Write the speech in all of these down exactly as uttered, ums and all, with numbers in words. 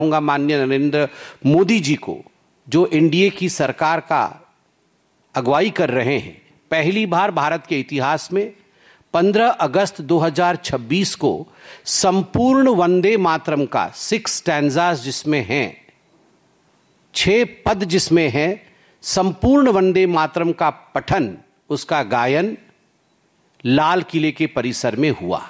कहूंगा माननीय नरेंद्र मोदी जी को, जो एनडीए की सरकार का अगुवाई कर रहे हैं। पहली बार भारत के इतिहास में पंद्रह अगस्त दो हज़ार छब्बीस को संपूर्ण वंदे मातरम का सिक्स स्टैंजास जिसमें हैं, छह पद जिसमें हैं, संपूर्ण वंदे मातरम का पठन, उसका गायन लाल किले के परिसर में हुआ।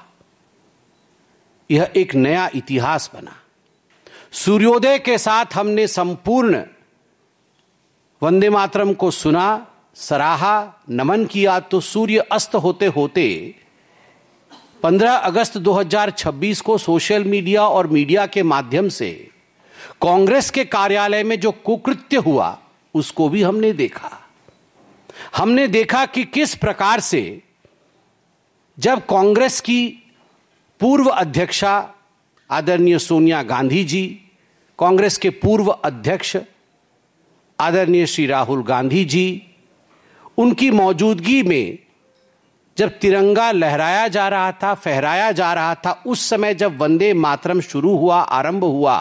यह एक नया इतिहास बना। सूर्योदय के साथ हमने संपूर्ण वंदे मातरम को सुना, सराहा, नमन किया, तो सूर्य अस्त होते होते पंद्रह अगस्त दो हज़ार छब्बीस को सोशल मीडिया और मीडिया के माध्यम से कांग्रेस के कार्यालय में जो कुकृत्य हुआ उसको भी हमने देखा। हमने देखा कि किस प्रकार से जब कांग्रेस की पूर्व अध्यक्षा आदरणीय सोनिया गांधी जी, कांग्रेस के पूर्व अध्यक्ष आदरणीय श्री राहुल गांधी जी, उनकी मौजूदगी में जब तिरंगा लहराया जा रहा था, फहराया जा रहा था, उस समय जब वंदे मातरम शुरू हुआ, आरंभ हुआ,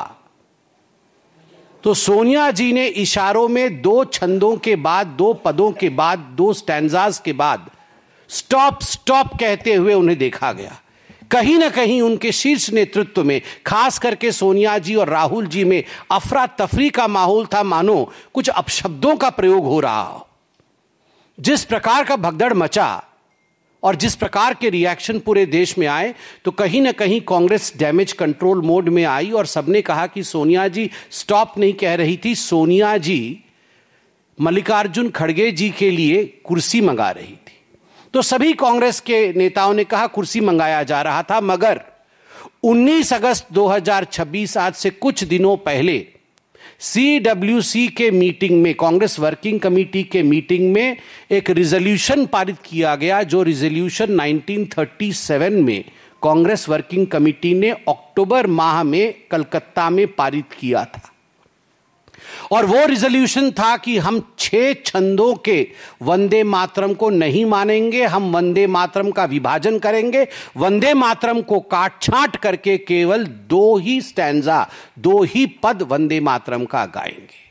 तो सोनिया जी ने इशारों में दो छंदों के बाद, दो पदों के बाद, दो स्टैंजास के बाद स्टॉप स्टॉप कहते हुए उन्हें देखा गया। कहीं ना कहीं उनके शीर्ष नेतृत्व में, खास करके सोनिया जी और राहुल जी में अफरा तफरी का माहौल था, मानो कुछ अपशब्दों का प्रयोग हो रहा हो। जिस प्रकार का भगदड़ मचा और जिस प्रकार के रिएक्शन पूरे देश में आए, तो कहीं ना कहीं कांग्रेस डैमेज कंट्रोल मोड में आई और सबने कहा कि सोनिया जी स्टॉप नहीं कह रही थी, सोनिया जी मल्लिकार्जुन खड़गे जी के लिए कुर्सी मंगा रही थी। तो सभी कांग्रेस के नेताओं ने कहा कुर्सी मंगाया जा रहा था, मगर उन्नीस अगस्त दो हज़ार छब्बीस, आज से कुछ दिनों पहले सीडब्ल्यूसी के मीटिंग में, कांग्रेस वर्किंग कमेटी के मीटिंग में एक रिजोल्यूशन पारित किया गया, जो रिजोल्यूशन उन्नीस सौ सैंतीस में कांग्रेस वर्किंग कमेटी ने अक्टूबर माह में कलकत्ता में पारित किया था। और वो रिजोल्यूशन था कि हम छह छंदों के वंदे मातरम को नहीं मानेंगे, हम वंदे मातरम का विभाजन करेंगे, वंदे मातरम को काट छांट करके केवल दो ही स्टैंजा, दो ही पद वंदे मातरम का गाएंगे।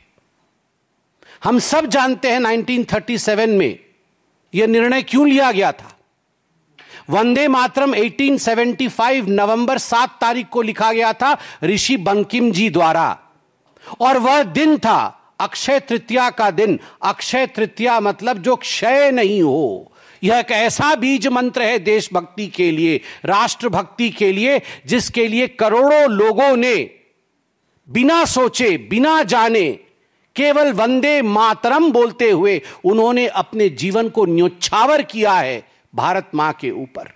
हम सब जानते हैं उन्नीस सौ सैंतीस में यह निर्णय क्यों लिया गया था। वंदे मातरम अठारह सौ पचहत्तर नवंबर सात तारीख को लिखा गया था ऋषि बंकिम जी द्वारा, और वह दिन था अक्षय तृतीया का दिन। अक्षय तृतीया मतलब जो क्षय नहीं हो। यह एक ऐसा बीज मंत्र है देशभक्ति के लिए, राष्ट्रभक्ति के लिए, जिसके लिए करोड़ों लोगों ने बिना सोचे, बिना जाने, केवल वंदे मातरम बोलते हुए उन्होंने अपने जीवन को न्योछावर किया है भारत मां के ऊपर।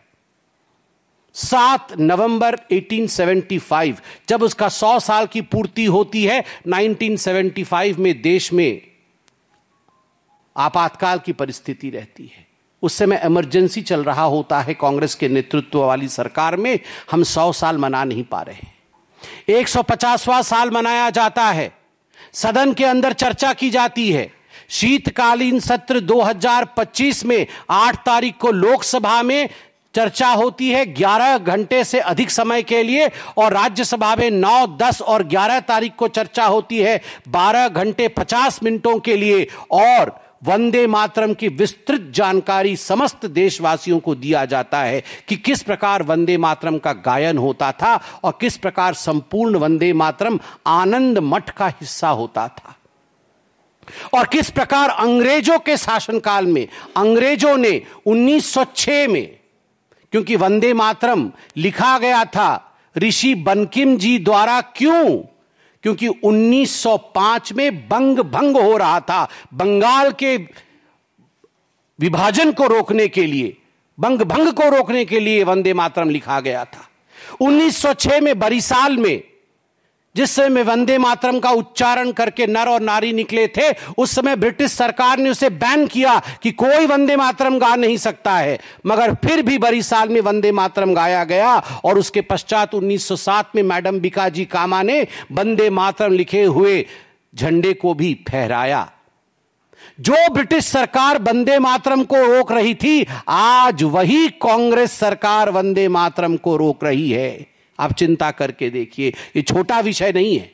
सात नवंबर अठारह सौ पचहत्तर, जब उसका सौ साल की पूर्ति होती है, उन्नीस सौ पचहत्तर में देश में आपातकाल की परिस्थिति रहती है। उस समय इमरजेंसी चल रहा होता है कांग्रेस के नेतृत्व वाली सरकार में। हम सौ साल मना नहीं पा रहे हैं। एक सौ पचासवां साल मनाया जाता है, सदन के अंदर चर्चा की जाती है। शीतकालीन सत्र दो हज़ार पच्चीस में आठ तारीख को लोकसभा में चर्चा होती है ग्यारह घंटे से अधिक समय के लिए, और राज्यसभा में नौ, दस और ग्यारह तारीख को चर्चा होती है बारह घंटे पचास मिनटों के लिए, और वंदे मातरम की विस्तृत जानकारी समस्त देशवासियों को दिया जाता है कि किस प्रकार वंदे मातरम का गायन होता था और किस प्रकार संपूर्ण वंदे मातरम आनंद मठ का हिस्सा होता था, और किस प्रकार अंग्रेजों के शासनकाल में अंग्रेजों ने उन्नीस सौ छह में, क्योंकि वंदे मातरम लिखा गया था ऋषि बंकिम जी द्वारा, क्यों? क्योंकि उन्नीस सौ पाँच में बंग भंग हो रहा था। बंगाल के विभाजन को रोकने के लिए, बंग भंग को रोकने के लिए वंदे मातरम लिखा गया था। उन्नीस सौ छह में बरिसाल में, जिस समय वंदे मातरम का उच्चारण करके नर और नारी निकले थे, उस समय ब्रिटिश सरकार ने उसे बैन किया कि कोई वंदे मातरम गा नहीं सकता है, मगर फिर भी बरिसाल में वंदे मातरम गाया गया। और उसके पश्चात उन्नीस सौ सात में मैडम बिकाजी कामा ने वंदे मातरम लिखे हुए झंडे को भी फहराया। जो ब्रिटिश सरकार वंदे मातरम को रोक रही थी, आज वही कांग्रेस सरकार वंदे मातरम को रोक रही है। आप चिंता करके देखिए, ये छोटा विषय नहीं है।